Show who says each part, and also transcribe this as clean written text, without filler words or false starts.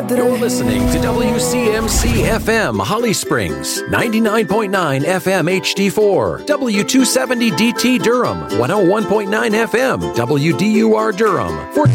Speaker 1: You're listening to WCMC FM Holly Springs, 99.9 FM HD4, W270 DT Durham, 101.9 FM WDUR Durham,